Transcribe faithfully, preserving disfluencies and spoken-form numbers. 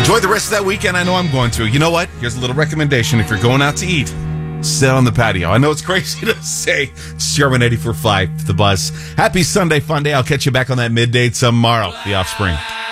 Enjoy the rest of that weekend. I know I'm going to. You know what? Here's a little recommendation. If you're going out to eat, sit on the patio. I know it's crazy to say. Sherman eighty-four point five, The Buzz. Happy Sunday fun day. I'll catch you back on that midday tomorrow. The Offspring.